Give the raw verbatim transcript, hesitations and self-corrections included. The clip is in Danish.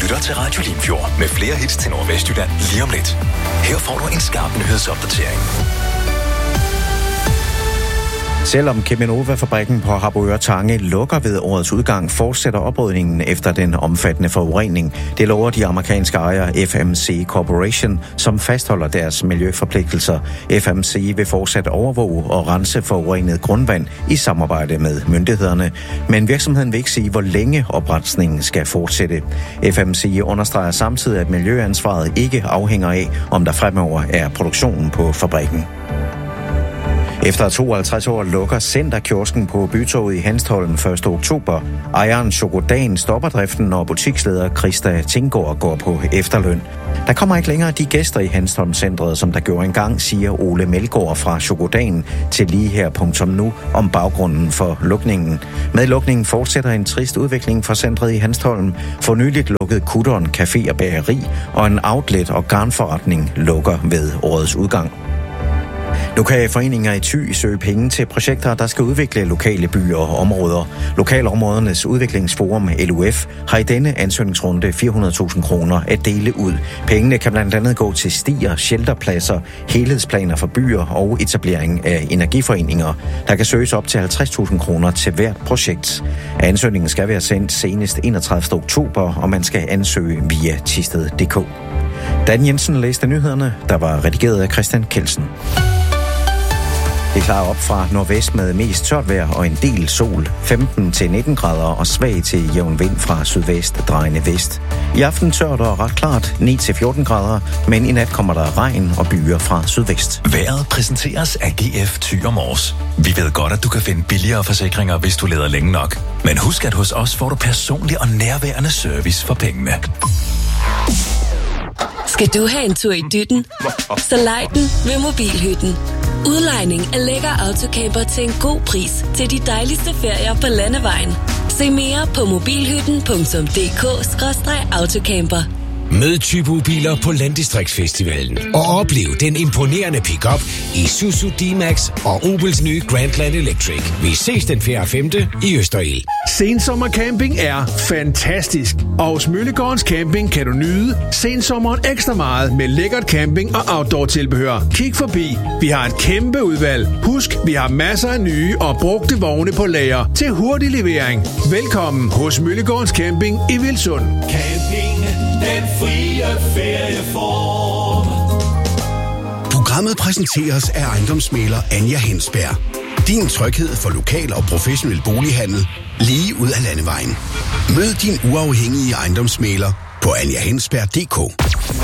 lytter til Radio Limfjord med flere hits til Nordvestjylland lige om lidt. Her får du en skarp nyhedsopdatering. Selvom Cheminova-fabrikken på Harboøre Tange lukker ved årets udgang, fortsætter oprydningen efter den omfattende forurening. Det lover de amerikanske ejere F M C Corporation, som fastholder deres miljøforpligtelser. F M C vil fortsat overvåge og rense forurenet grundvand i samarbejde med myndighederne. Men virksomheden vil ikke sige, hvor længe oprensningen skal fortsætte. F M C understreger samtidig, at miljøansvaret ikke afhænger af, om der fremover er produktionen på fabrikken. Efter tooghalvtreds år lukker Centerkiosken på Bytorvet i Hanstholm første oktober. Ejeren Chokodan stopper driften, når butiksleder Christa Tinggaard går på efterløn. Der kommer ikke længere de gæster i Hanstholm-centret, som der gjorde engang, siger Ole Melgaard fra Chokodan til lige her punktum nu om baggrunden for lukningen. Med lukningen fortsætter en trist udvikling for centret i Hanstholm. For nyligt lukkede Kutteren Café og Bageri, og en outlet- og garnforretning lukker ved årets udgang. Nu kan foreninger i Thy søge penge til projekter, der skal udvikle lokale byer og områder. Lokalområdernes udviklingsforum, L U F, har i denne ansøgningsrunde fire hundrede tusind kroner at dele ud. Pengene kan blandt andet gå til stier, shelterpladser, helhedsplaner for byer og etablering af energiforeninger. Der kan søges op til halvtreds tusind kroner til hvert projekt. Ansøgningen skal være sendt senest enogtredivte oktober, og man skal ansøge via Thisted punktum d k. Dan Jensen læste nyhederne, der var redigeret af Christian Kelsen. Det klarer op fra nordvest med mest tørt vejr og en del sol, femten til nitten grader og svag til jævn vind fra sydvest drejende vest. I aften tørt og ret klart, ni til fjorten grader, men i nat kommer der regn og byer fra sydvest. Vejret præsenteres af G F Thy og Mors. Vi ved godt, at du kan finde billigere forsikringer, hvis du leder længe nok. Men husk, at hos os får du personlig og nærværende service for pengene. Skal du have en tur i dytten? Så lej den ved Mobilhytten. Udlejning af lækker autocamper til en god pris til de dejligste ferier på landevejen. Se mere på mobilhytten punktum d k skråstreg autocamper. Mød Typo-biler på Landdistriktsfestivalen og oplev den imponerende pickup i Isuzu D-Max og Opels nye Grandland Electric. Vi ses den fjerde og femte i Østerild. Sensommercamping er fantastisk, og hos Møllegårdens Camping kan du nyde sensommeren ekstra meget med lækkert camping og outdoor-tilbehør. Kig forbi. Vi har et kæmpe udvalg. Husk, vi har masser af nye og brugte vogne på lager til hurtig levering. Velkommen hos Møllegårdens Camping i Vilsund. Camping, den frie ferieform. Programmet præsenteres af ejendomsmægler Anja Hensberg. Din tryghed for lokal og professionel bolighandel lige ud af landevejen. Mød din uafhængige ejendomsmægler på anja hensberg punktum d k.